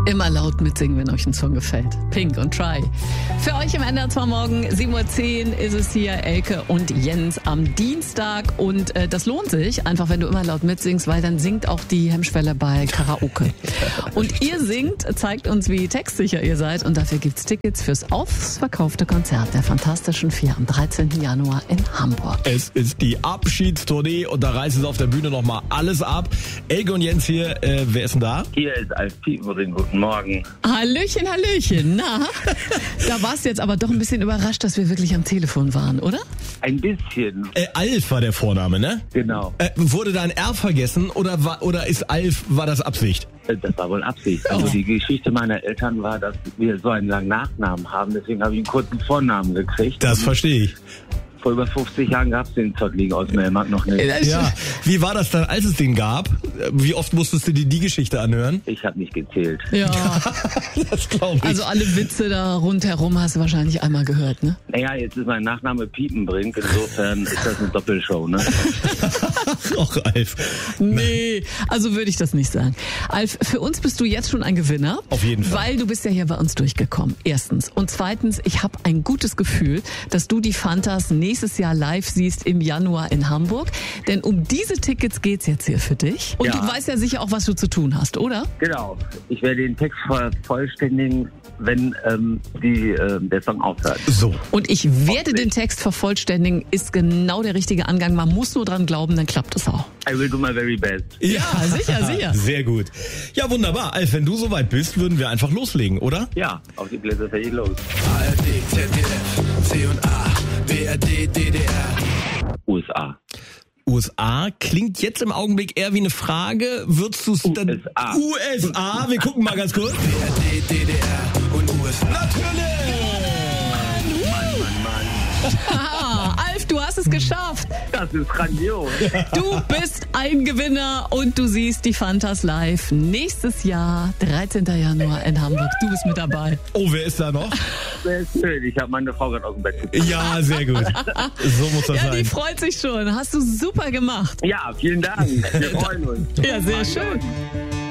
Immer laut mitsingen, wenn euch ein Song gefällt. Pink und Try. Für euch im NDR morgen 7:10 Uhr ist es hier Elke und Jens am Dienstag. Und das lohnt sich, einfach wenn du immer laut mitsingst, weil dann sinkt auch die Hemmschwelle bei Karaoke. Und ihr singt, zeigt uns, wie textsicher ihr seid. Und dafür gibt's Tickets fürs ausverkaufte Konzert der Fantastischen Vier am 13. Januar in Hamburg. Es ist die Abschiedstournee und da reißt es auf der Bühne nochmal alles ab. Elke und Jens hier, wer ist denn da? Hier ist Alf Piepenring, guten Morgen. Hallöchen, Hallöchen. Na, da warst du jetzt aber doch ein bisschen überrascht, dass wir wirklich am Telefon waren, oder? Ein bisschen, Alf war der Vorname, ne? genau. Wurde da ein R vergessen oder ist Alf, war das Absicht? Das war wohl Absicht. Also die Geschichte meiner Eltern war, dass wir so einen langen Nachnamen haben, deswegen habe ich einen kurzen Vornamen gekriegt. Das verstehe ich. Vor über 50 Jahren gab es den Zottligen aus Melmark noch nicht. Ja, wie war das dann, als es den gab? Wie oft musstest du dir die Geschichte anhören? Ich habe nicht gezählt. Ja. Das glaube ich. Also alle Witze da rundherum hast du wahrscheinlich einmal gehört, ne? Naja, jetzt ist mein Nachname Piepenbrink, insofern ist das eine Doppelshow, ne? Och, Alf. Nee, also würde ich das nicht sagen. Alf, für uns bist du jetzt schon ein Gewinner. Auf jeden Fall. Weil du bist ja hier bei uns durchgekommen. Erstens. Und zweitens, ich habe ein gutes Gefühl, dass du die Fantas nächstes Jahr live siehst im Januar in Hamburg. Denn um diese Tickets geht's jetzt hier für dich. Und Ja. du weißt ja sicher auch, was du zu tun hast, oder? Genau. Ich werde den Text vervollständigen, wenn der Song aufhört. So. Und ich werde den Text vervollständigen, ist genau der richtige Angang. Man muss nur dran glauben, dann klappt es auch. I will do my very best. Ja, sicher, sicher. Sehr gut. Ja, wunderbar. Alf, wenn du soweit bist, würden wir einfach loslegen, oder? Ja, auf die Plätze fällt los. ARD, ZDF, C&A, BRD, DDR. USA. USA klingt jetzt im Augenblick eher wie eine Frage. Würdest du es dann... USA. USA, wir gucken mal ganz kurz. BRD, DDR und USA. Natürlich! Ah, Alf, du hast es geschafft. Das ist grandios. Du bist ein Gewinner und du siehst die Fantas live nächstes Jahr, 13. Januar in Hamburg. Du bist mit dabei. Oh, wer ist da noch? Sehr schön. Ich habe meine Frau gerade aus dem Bett gebracht. Ja, sehr gut. So muss das Ja, die sein. freut sich schon. Hast du super gemacht. Ja, vielen Dank. Wir freuen uns. Ja, sehr schön.